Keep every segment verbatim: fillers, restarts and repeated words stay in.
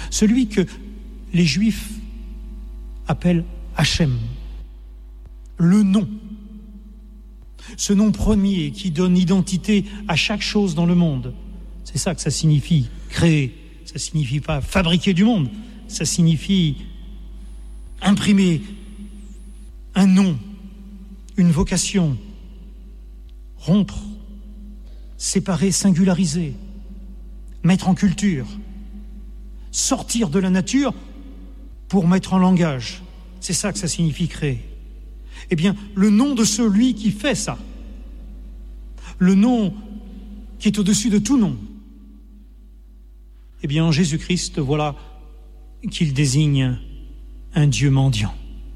celui que les Juifs appellent Hachem, le nom, ce nom premier qui donne identité à chaque chose dans le monde. C'est ça que ça signifie créer, ça signifie pas fabriquer du monde, ça signifie imprimer un nom, une vocation, rompre, séparer, singulariser, mettre en culture, sortir de la nature pour mettre en langage. C'est ça que ça signifie créer. Eh bien, le nom de celui qui fait ça, le nom qui est au-dessus de tout nom, eh bien, en Jésus-Christ, voilà qu'il désigne un Dieu mendiant,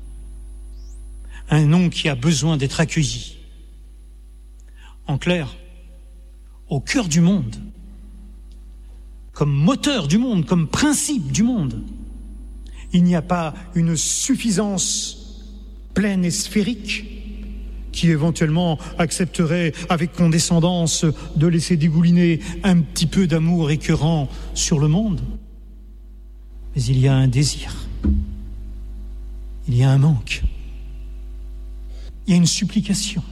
un nom qui a besoin d'être accueilli. En clair, au cœur du monde, comme moteur du monde, comme principe du monde, il n'y a pas une suffisance pleine et sphérique qui éventuellement accepterait avec condescendance de laisser dégouliner un petit peu d'amour écœurant sur le monde. Mais il y a un désir, il y a un manque, il y a une supplication.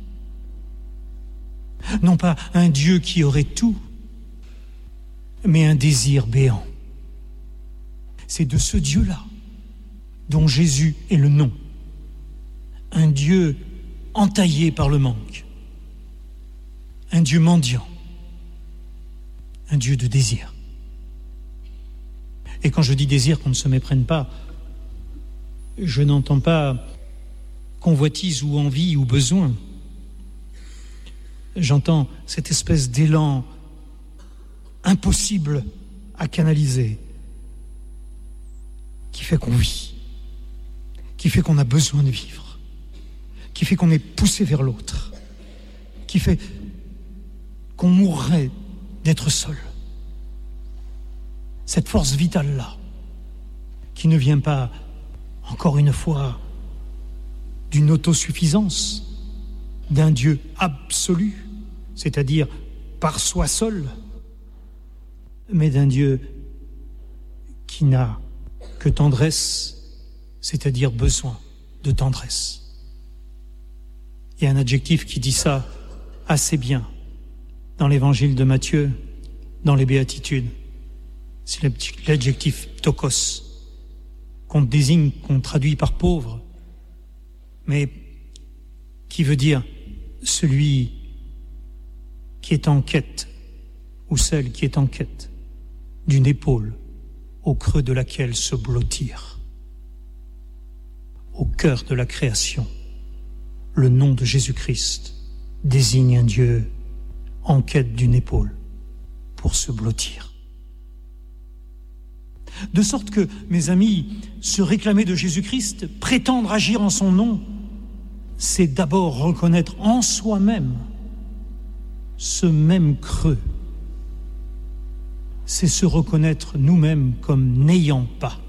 Non pas un Dieu qui aurait tout, mais un désir béant. C'est de ce Dieu-là dont Jésus est le nom. Un Dieu entaillé par le manque. Un Dieu mendiant. Un Dieu de désir. Et quand je dis désir, qu'on ne se méprenne pas, je n'entends pas convoitise ou envie ou besoin. J'entends cette espèce d'élan impossible à canaliser, qui fait qu'on vit, qui fait qu'on a besoin de vivre, qui fait qu'on est poussé vers l'autre, qui fait qu'on mourrait d'être seul. Cette force vitale-là, qui ne vient pas, encore une fois, d'une autosuffisance, d'un Dieu absolu, c'est-à-dire par soi seul, mais d'un Dieu qui n'a que tendresse, c'est-à-dire besoin de tendresse. Il y a un adjectif qui dit ça assez bien dans l'évangile de Matthieu, dans les béatitudes. C'est l'adjectif tokos, qu'on désigne, qu'on traduit par pauvre, mais qui veut dire celui qui est en quête, ou celle qui est en quête d'une épaule au creux de laquelle se blottir. Au cœur de la création, le nom de Jésus-Christ désigne un Dieu en quête d'une épaule pour se blottir. De sorte que, mes amis, se réclamer de Jésus-Christ, prétendre agir en son nom, c'est d'abord reconnaître en soi-même ce même creux. C'est se reconnaître nous-mêmes comme n'ayant pas.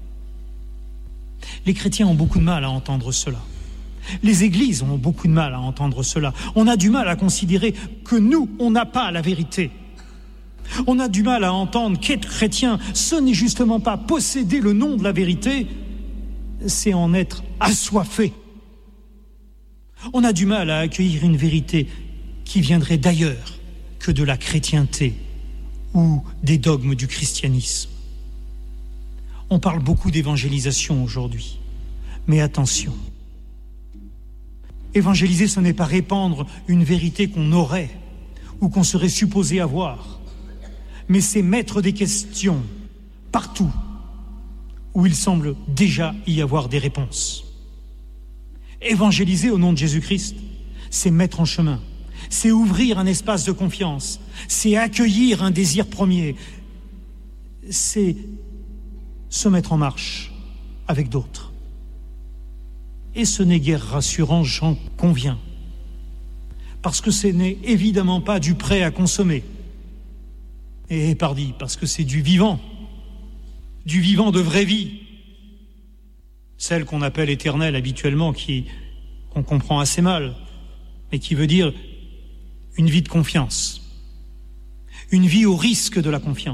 Les chrétiens ont beaucoup de mal à entendre cela. Les églises ont beaucoup de mal à entendre cela. On a du mal à considérer que nous, on n'a pas la vérité. On a du mal à entendre qu'être chrétien, ce n'est justement pas posséder le nom de la vérité, c'est en être assoiffé. On a du mal à accueillir une vérité qui viendrait d'ailleurs que de la chrétienté ou des dogmes du christianisme. On parle beaucoup d'évangélisation aujourd'hui, mais attention. Évangéliser, ce n'est pas répandre une vérité qu'on aurait ou qu'on serait supposé avoir, mais c'est mettre des questions partout où il semble déjà y avoir des réponses. Évangéliser au nom de Jésus-Christ, c'est mettre en chemin, c'est ouvrir un espace de confiance, c'est accueillir un désir premier, c'est se mettre en marche avec d'autres. Et ce n'est guère rassurant, j'en conviens, parce que ce n'est évidemment pas du prêt à consommer. Et pardi, parce que c'est du vivant, du vivant de vraie vie, celle qu'on appelle éternelle habituellement, qui, qu'on comprend assez mal, mais qui veut dire une vie de confiance, une vie au risque de la confiance.